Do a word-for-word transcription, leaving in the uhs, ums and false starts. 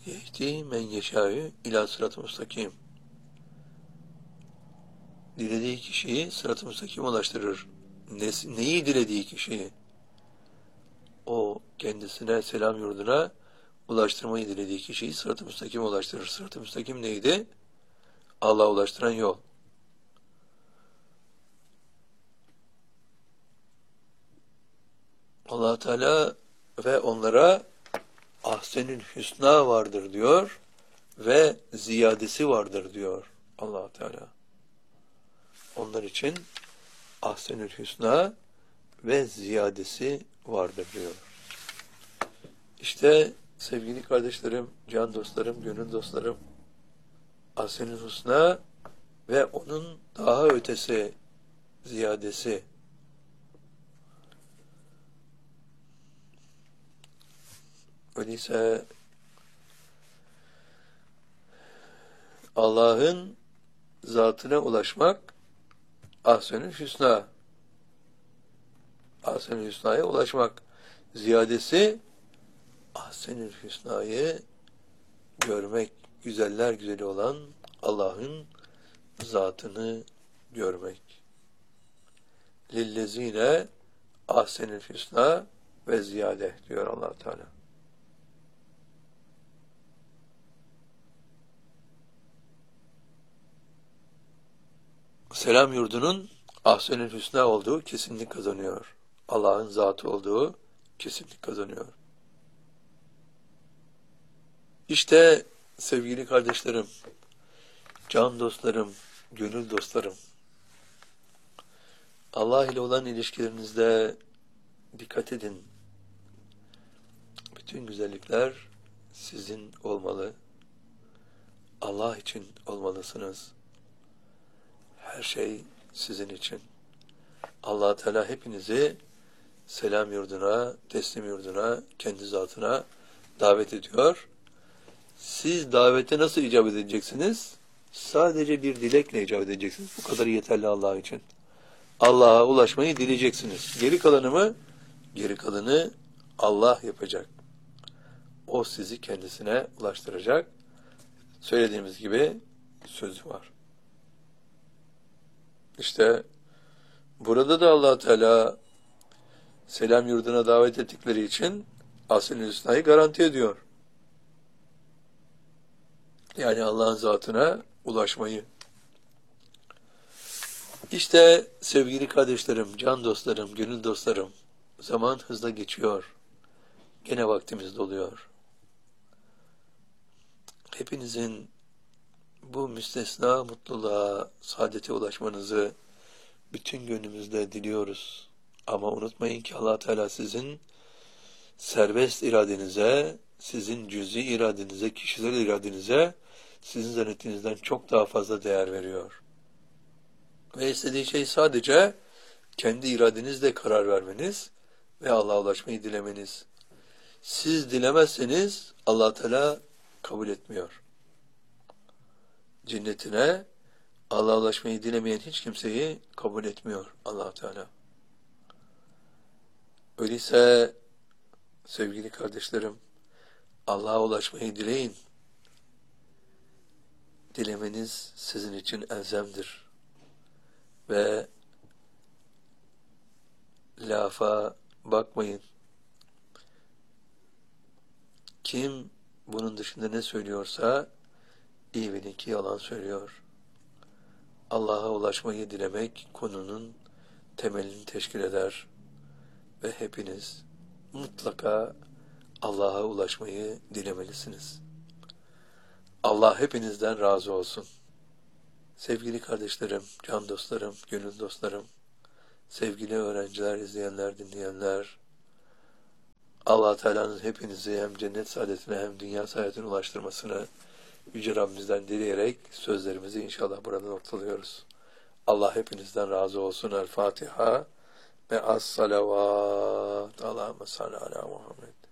Yehdi men yeşâ'ü ilâ sırat-ı müstakim. Dilediği kişiyi sırat-ı müstakim ulaştırır. Ne, neyi dilediği kişiyi? O kendisine, selam yurduna ulaştırmayı dilediği kişiyi sırat-ı müstakim ulaştırır. Sırat-ı müstakim neydi? Allah'a ulaştıran yol. Allah Teala ve onlara ahsenül hüsna vardır diyor ve ziyadesi vardır diyor Allah Teala. Onlar için ahsenül hüsna ve ziyadesi vardır diyor. İşte sevgili kardeşlerim, can dostlarım, gönül dostlarım, ahsenül hüsna ve onun daha ötesi, ziyadesi. Öyleyse Allah'ın zatına ulaşmak ahsenül hüsna. Ahsenül hüsnaya ulaşmak. Ziyadesi ahsenül hüsnayı görmek, güzeller güzeli olan Allah'ın zatını görmek. Lillezine ahsenül hüsna ve ziyade diyor Allah Teala. Selam yurdunun ahsenül hüsna olduğu kesinlik kazanıyor. Allah'ın zatı olduğu kesinlik kazanıyor. İşte sevgili kardeşlerim, can dostlarım, gönül dostlarım, Allah ile olan ilişkilerinizde dikkat edin. Bütün güzellikler sizin olmalı. Allah için olmalısınız. Her şey sizin için. Allah Teala hepinizi selam yurduna, teslim yurduna, kendi zatına davet ediyor. Siz davete nasıl icabet edeceksiniz? Sadece bir dilekle icabet edeceksiniz. Bu kadar yeterli Allah için. Allah'a ulaşmayı dileyeceksiniz. Geri kalanı mı? Geri kalanı Allah yapacak. O sizi kendisine ulaştıracak. Söylediğimiz gibi sözü var. İşte burada da Allah Teala selam yurduna davet ettikleri için ahsen-i hüsnayı garanti ediyor. Yani Allah'ın zatına ulaşmayı. İşte sevgili kardeşlerim, can dostlarım, gönül dostlarım, zaman hızla geçiyor. Gene vaktimiz doluyor. Hepinizin bu müstesna mutluluğa, saadete ulaşmanızı bütün gönlümüzle diliyoruz. Ama unutmayın ki Allah Teala sizin serbest iradenize, sizin cüz'i iradenize, kişisel iradenize, sizin zannettiğinizden çok daha fazla değer veriyor. Ve istediği şey sadece kendi iradenizle karar vermeniz ve Allah'a ulaşmayı dilemeniz. Siz dilemezseniz Allah Teala kabul etmiyor. Cinnetine Allah'a ulaşmayı dilemeyen hiç kimseyi kabul etmiyor Allah Teala. Öyleyse sevgili kardeşlerim, Allah'a ulaşmayı dileyin. Dilemeniz sizin için elzemdir. Ve lafa bakmayın. Kim bunun dışında ne söylüyorsa iyi bilin ki yalan söylüyor. Allah'a ulaşmayı dilemek konunun temelini teşkil eder ve hepiniz mutlaka Allah'a ulaşmayı dilemelisiniz. Allah hepinizden razı olsun. Sevgili kardeşlerim, can dostlarım, gönül dostlarım, sevgili öğrenciler, izleyenler, dinleyenler, Allah Teala'nın hepinizi hem cennet saadetine hem dünya saadetine ulaştırmasını Yüce Rabbimizden dileyerek sözlerimizi inşallah burada noktalıyoruz. Allah hepinizden razı olsun. El Fatiha ve as-salavat. Allahümme salli ala Muhammed.